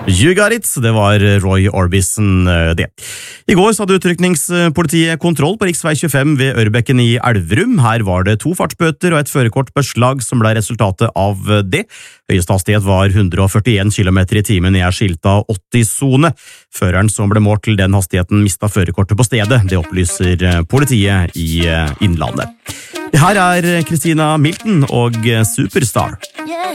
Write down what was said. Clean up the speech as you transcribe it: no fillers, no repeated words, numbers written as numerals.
You got it, det var Roy Orbison det. I går så hadde utrykningspolitiet kontroll på riksvei 25 ved Ørbekken i Elverum. Her var det 2 fartsbøter og et førerkortbeslag som ble resultatet av det. Høyeste hastighet var 141 km i timen i skilta 80-zone. Føreren som ble målt til den hastigheten mistet førerkortet på stedet. Det opplyser politiet i Innlandet. Her er Christina Milton og Superstar.